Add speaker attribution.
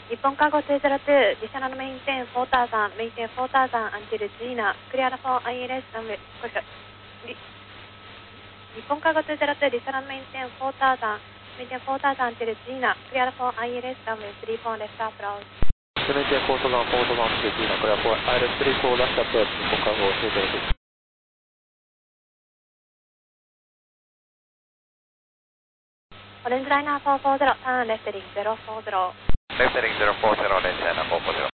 Speaker 1: 日本カーゴ202、ディシャナルメインテン4000、メインテン4000、アンティルジーナ、クリアラフォー ILS ランウェイ、日本カーゴ202、ディシャナルメインテン4000、メインテン4000、アンティルジーナ、クリアラフォー ILS ランウェイ34レフトアプローチ。
Speaker 2: メインテン4000、アンティルジーナ、クリアラフォー ILS34 ラストアプローチ、日本カーゴ202。
Speaker 1: オレンジライナー440、ターンレフテリング040。
Speaker 2: レフテリング040、レンジライナー440。